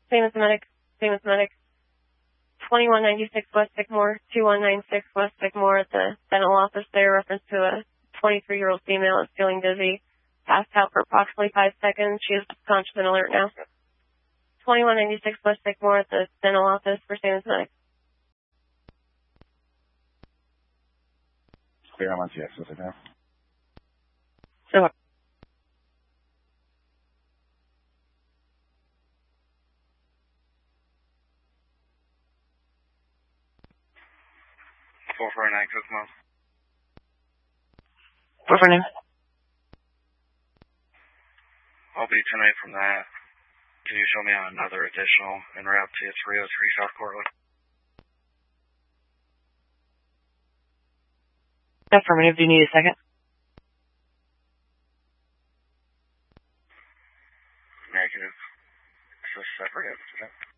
Famous medic. 2196 West Sycamore, 2196 West Sycamore at the dental office there, reference to a 23-year-old female is feeling dizzy. Passed out for approximately 5 seconds. She is conscious and alert now. 2196 West Sycamore at the dental office for Famous medic. Clear, I'm on TX with it now. So, 449 Kokomo. 449. I'll be 10-8 from that. Can you show me on another additional en route to 303 South Cortland? Affirmative. Do you need a second? Negative. It's a separate incident.